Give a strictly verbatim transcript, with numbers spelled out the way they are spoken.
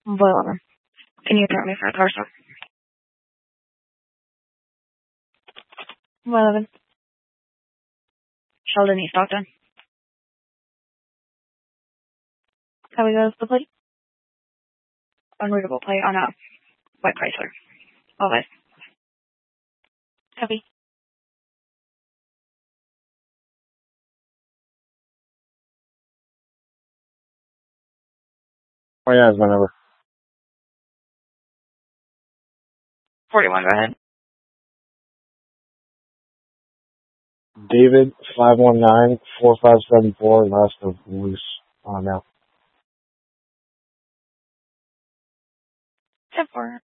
Whatever. Can you throw me for a car stop? Whatever. Sheldon East Stockton. How we go to the plate? Unreadable plate on a white Chrysler. Always. Copy. Oh yeah, it's my number. forty-one, go ahead. David five one nine four five seven four. Last of loose on now. ten four.